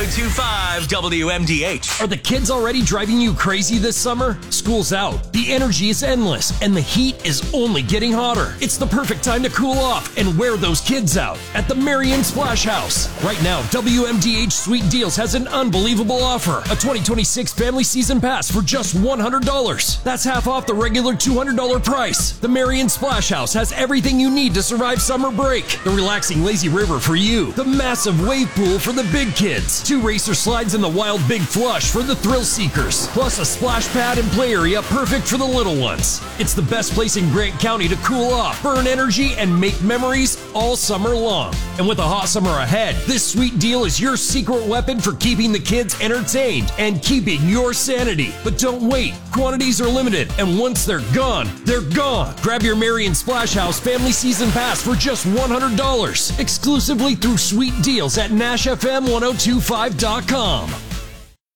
1025 WMDH. Are the kids already driving you crazy this summer? School's out, the energy is endless, and the heat is only getting hotter. It's the perfect time to cool off and wear those kids out at the Marion Splash House. Right now, WMDH Sweet Deals has an unbelievable offer. A 2026 family season pass for just $100. That's half off the regular $200 price. The Marion Splash House has everything you need to survive summer break. The relaxing lazy river for you. The massive wave pool for the big kids. 2 racer slides in the Wild Big Flush for the thrill seekers. Plus a splash pad and play area perfect for the little ones. It's the best place in Grant County to cool off, burn energy, and make memories all summer long. And with a hot summer ahead, this sweet deal is your secret weapon for keeping the kids entertained and keeping your sanity. But don't wait. Quantities are limited, and once they're gone, they're gone. Grab your Marion Splash House family season pass for just $100, exclusively through Sweet Deals at NashFM1025.com.